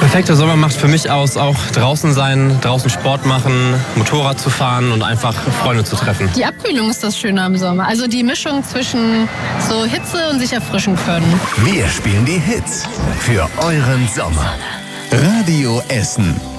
perfekte Sommer macht für mich aus, auch draußen sein, draußen Sport machen, Motorrad zu fahren und einfach Freunde zu treffen. Die Abkühlung ist das Schöne am Sommer. Also die Mischung zwischen so Hitze und sich erfrischen können. Wir spielen die Hits für euren Sommer. Radio Essen.